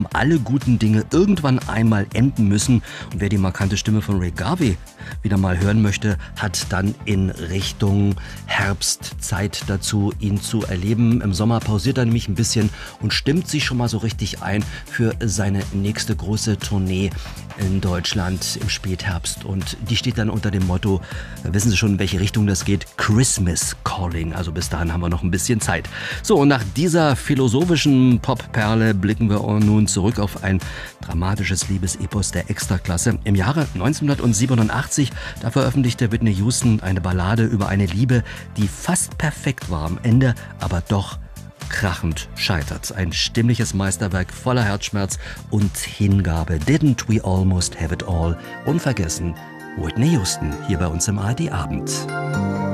Alle guten Dinge irgendwann einmal enden müssen. Und wer die markante Stimme von Ray Garvey wieder mal hören möchte, hat dann in Richtung Herbst Zeit dazu, ihn zu erleben. Im Sommer pausiert er nämlich ein bisschen und stimmt sich schon mal so richtig ein für seine nächste große Tournee in Deutschland im Spätherbst. Und die steht dann unter dem Motto, wissen Sie schon, in welche Richtung das geht? Christmas Calling. Also bis dahin haben wir noch ein bisschen Zeit. So, und nach dieser philosophischen Popperle blicken wir nun zurück auf ein dramatisches Liebesepos der Extraklasse. Im Jahre 1987, da veröffentlichte Whitney Houston eine Ballade über eine Liebe, die fast perfekt war am Ende, aber doch krachend scheitert. Ein stimmliches Meisterwerk voller Herzschmerz und Hingabe. Didn't we almost have it all? Unvergessen, Whitney Houston hier bei uns im ARD Abend.